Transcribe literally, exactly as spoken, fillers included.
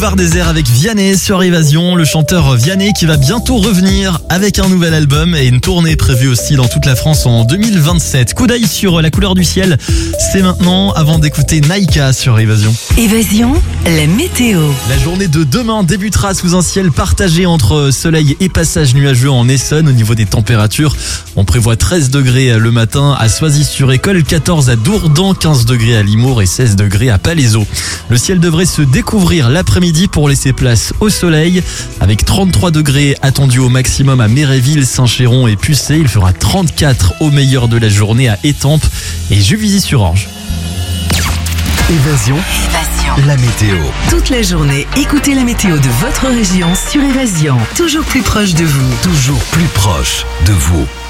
Boulevard Désert avec Vianney sur Évasion. Le chanteur Vianney qui va bientôt revenir avec un nouvel album et une tournée prévue aussi dans toute la France en deux mille vingt-sept. Coup d'œil sur la couleur du ciel, c'est maintenant avant d'écouter Naïka sur Évasion. Évasion, la météo. La journée de demain débutera sous un ciel partagé entre soleil et passage nuageux en Essonne. Au niveau des températures, on prévoit treize degrés le matin à Soisy-sur-École, quatorze à Dourdan, quinze degrés à Limours et seize degrés à Palaiseau. Le ciel devrait se découvrir l'après-midi pour laisser place au soleil, avec trente-trois degrés attendus au maximum à Méréville, Saint-Chéron et Pucé. Il fera trente-quatre au meilleur de la journée à Étampes et Juvisy-sur-Orge. Évasion, Évasion. la météo. Toute la journée, écoutez la météo de votre région sur Évasion. Toujours plus proche de vous. Toujours plus proche de vous.